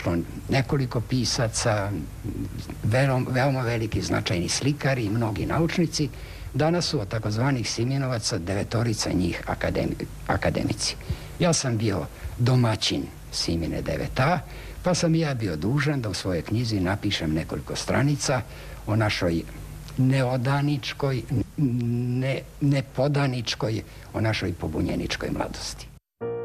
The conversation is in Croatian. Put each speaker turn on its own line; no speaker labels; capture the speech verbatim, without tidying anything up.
došlo nekoliko pisaca, veoma veliki značajni slikari i mnogi naučnici. Danas su od takozvanih Siminovaca devetorica njih akademici. Ja sam bio domaćin Simine devet A, pa sam i ja bio dužan da u svojoj knjizi napišem nekoliko stranica o našoj neodaničkoj, ne, nepodaničkoj, o našoj pobunjeničkoj mladosti.